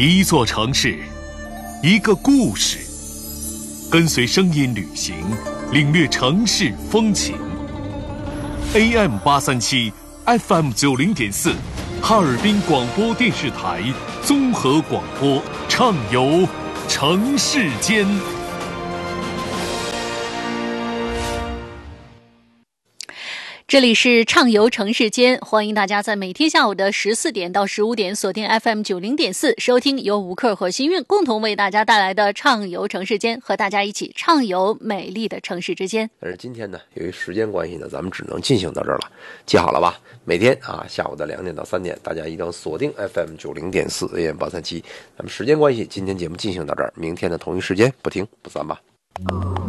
一座城市，一个故事，跟随声音旅行，领略城市风情。AM837 FM90.4 哈尔滨广播电视台综合广播，畅游城市间。 这里是畅游城市间，欢迎大家在每天下午的14点到15点锁定 FM90.4 收听由吴克和新运共同为大家带来的畅游城市间，和大家一起畅游美丽的城市之间。 但是今天呢，由于时间关系呢，咱们只能进行到这儿了。记好了吧？每天下午的2点到3点，大家一定要锁定 FM90.4 AM837。咱们时间关系，今天节目进行到这儿，明天的同一时间不听不散吧。